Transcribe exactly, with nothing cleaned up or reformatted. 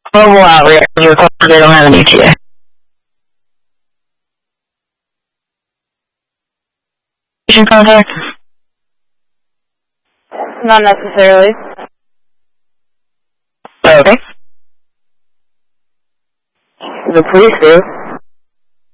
Mobile outreach, you they don't have an E T A. Contact? Not necessarily. Okay. The police do.